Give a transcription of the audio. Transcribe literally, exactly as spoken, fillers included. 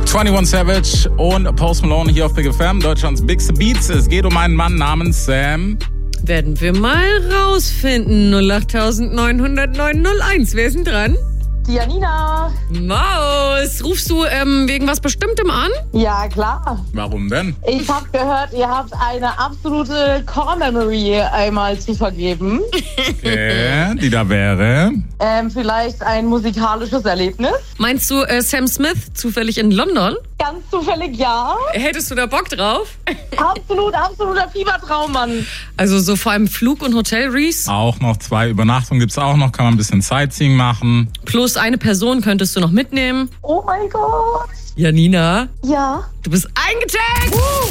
einundzwanzig Savage und Post Malone hier auf Big F M, Deutschlands bigste Beats. Es geht um einen Mann namens Sam. Werden wir mal rausfinden. null acht neun null neun null eins. Wer ist denn dran? Die Janina. Maus, rufst du ähm, wegen was Bestimmtem an? Ja, klar. Warum denn? Ich habe gehört, ihr habt eine absolute Core-Memory einmal zu vergeben. Okay, die da wäre. Ähm, vielleicht ein musikalisches Erlebnis. Meinst du äh, Sam Smith zufällig in London? Ganz zufällig ja. Hättest du da Bock drauf? Absolut, absoluter Fiebertraum, Mann. Also so vor allem Flug- und Hotel-Reese. Auch noch zwei Übernachtungen gibt's auch noch, kann man ein bisschen Sightseeing machen. Plus eine Person könntest du noch mitnehmen. Oh mein Gott. Janina, Ja. du bist eingetaggt!